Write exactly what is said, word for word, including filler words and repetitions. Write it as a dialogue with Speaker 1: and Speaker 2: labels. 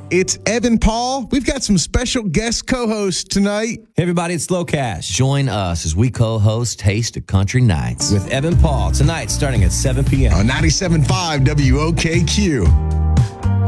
Speaker 1: It's Evan Paul. We've got some special guest co-hosts tonight.
Speaker 2: Hey everybody, it's Slow Cash.
Speaker 3: Join us as we co-host Taste of Country Nights
Speaker 2: with Evan Paul tonight starting at seven p.m.
Speaker 1: on ninety-seven point five W O K Q.